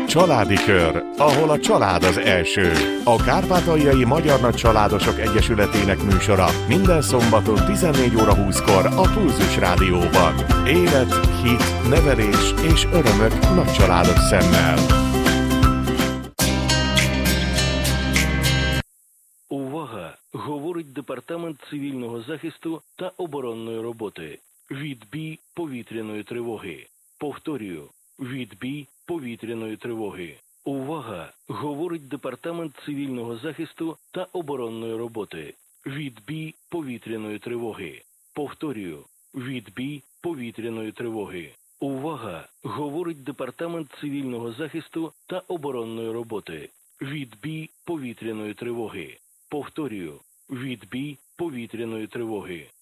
Családi Kör, ahol a család az első. A Kárpátaljai Magyar Nagycsaládosok Egyesületének műsora minden szombaton 14 óra 20-kor a Pulzus Rádióban. Élet, hit, nevelés és örömök nagycsaládos szemmel. Увага! Говорить Департамент цивільного захисту та оборонної роботи. Відбій повітряної тривоги. Повторюю. Відбій повітряної тривоги. Увага! Говорить Департамент цивільного захисту та оборонної роботи. Відбій повітряної тривоги. Повторюю. Відбій повітряної тривоги. Увага! Говорить Департамент цивільного захисту та оборонної роботи. Відбій повітряної тривоги. Повторюю. Відбій повітряної тривоги.